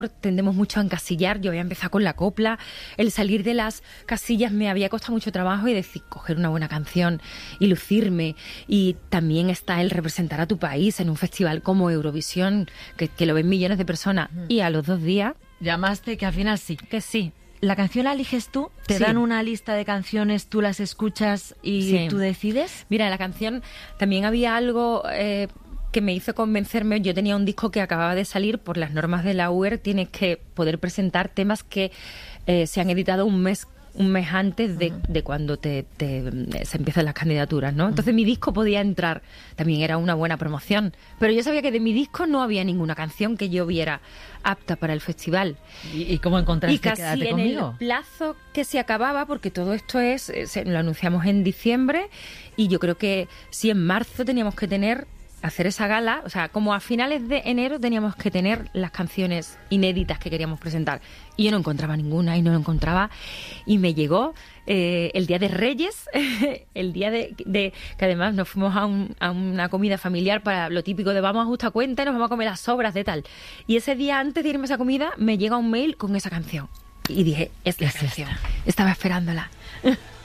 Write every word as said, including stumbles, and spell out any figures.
tendemos mucho a encasillar. Yo había empezado con la copla, el salir de las casillas me había costado mucho trabajo y decir, coger una buena canción y lucirme. Y también está el representar a tu país en un festival como Eurovisión, que, que lo ven millones de personas. Uh-huh. Y a los dos días... Llamaste que al final sí. Que sí. ¿La canción la eliges tú? ¿Te sí. dan una lista de canciones, tú las escuchas y sí. tú decides? Mira, en la canción también había algo... Eh, que me hizo convencerme. Yo tenía un disco que acababa de salir. Por las normas de la U E R tienes que poder presentar temas que eh, se han editado un mes un mes antes de, uh-huh. de cuando te, te, se empiezan las candidaturas, ¿no? Entonces uh-huh. mi disco podía entrar, también era una buena promoción, pero yo sabía que de mi disco no había ninguna canción que yo viera apta para el festival. ¿Y, y cómo encontraste y casi Quédate en conmigo? El plazo que se acababa, porque todo esto es, se, lo anunciamos en diciembre, y yo creo que si en marzo teníamos que tener hacer esa gala, o sea, como a finales de enero teníamos que tener las canciones inéditas que queríamos presentar. Y yo no encontraba ninguna y no lo encontraba. Y me llegó eh, el día de Reyes, el día de, de... que además nos fuimos a, un, a una comida familiar para lo típico de vamos a justa cuenta y nos vamos a comer las sobras de tal. Y ese día antes de irme a esa comida me llega un mail con esa canción. Y dije, es la es canción. Esta. Estaba esperándola.